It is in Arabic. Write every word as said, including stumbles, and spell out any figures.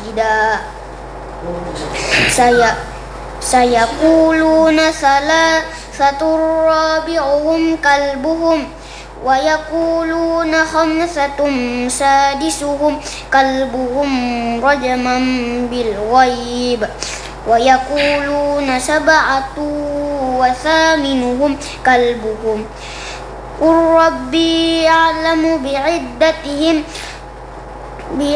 مسجدا سي سيقولون ثلاثة رابعهم كلبهم ويقولون خمسة سادسهم كلبهم رجما بالغيب ويقولون سبعة وثامنهم كلبهم قل ربي أعلم بعدتهم